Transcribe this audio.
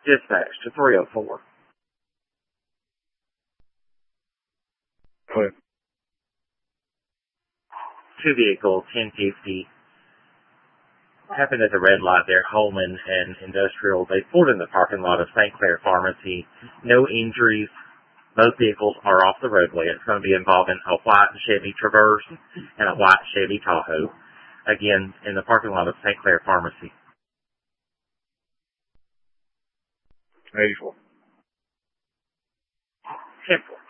Dispatch to 304. Clear. Two vehicles, 1050. Happened at the red light there, Holman and Industrial. They pulled in the parking lot of St. Clair Pharmacy. No injuries. Both vehicles are off the roadway. It's going to be involving a white Chevy Traverse and a white Chevy Tahoe. Again, in the parking lot of St. Clair Pharmacy. 84. 10-4.